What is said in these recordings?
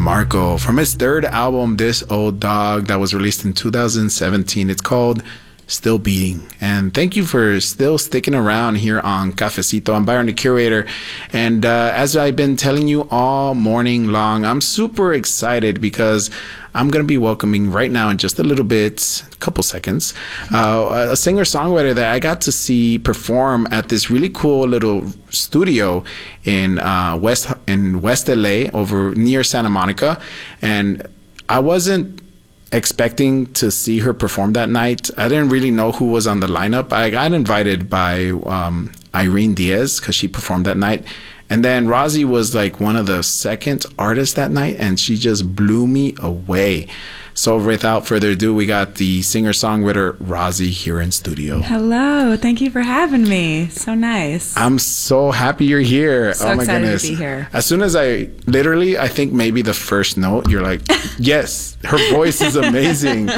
DeMarco from his third album, This Old Dog, that was released in 2017. It's called Still Beating. And thank you for still sticking around here on Cafecito. I'm Byron, the curator. And as I've been telling you all morning long, I'm super excited because I'm going to be welcoming right now in just a little bit, a couple seconds, a singer-songwriter that I got to see perform at this really cool little studio in West LA over near Santa Monica. And I wasn't expecting to see her perform that night. I didn't really know who was on the lineup. I got invited by Irene Diaz because she performed that night. And then Rozzy was like one of the second artists that night, and she just blew me away. So without further ado, we got the singer-songwriter Rozzy here in studio. Hello. Thank you for having me. So nice. I'm so happy you're here. So excited to be here. As soon as I think maybe the first note, you're like, yes, her voice is amazing.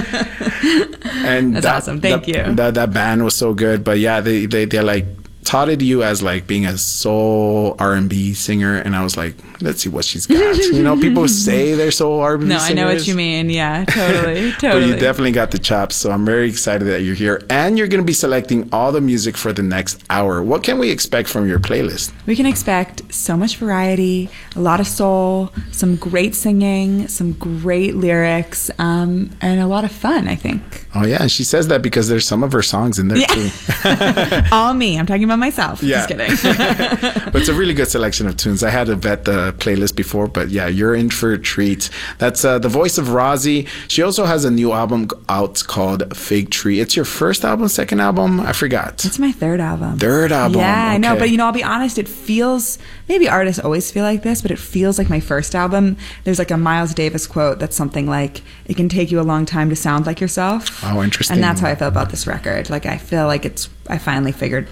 And that's awesome. Thank you. That band was so good. But yeah, they like touted you as like being a soul R&B singer, and I was like, let's see what she's got. You know, people say they're soul R&B singers. No, I know what you mean. Yeah, totally. But you definitely got the chops, so I'm very excited that you're here. And you're going to be selecting all the music for the next hour. What can we expect from your playlist? We can expect so much variety, a lot of soul, some great singing, some great lyrics, and a lot of fun, I think. Oh, yeah, and she says that because there's some of her songs in there, too. All me. I'm talking about myself. Yeah. Just kidding. But it's a really good selection of tunes. I had to vet the playlist before, but yeah, you're in for a treat. That's the voice of Rozzy. She also has a new album out called Fig Tree. It's your first album, second album? I forgot. It's my third album. Third album. Yeah, okay. I know. But, I'll be honest, it feels, maybe artists always feel like this, but it feels like my first album. There's like a Miles Davis quote that's something like, it can take you a long time to sound like yourself. Oh, interesting. And that's how I feel about this record. Like, I feel like I finally figured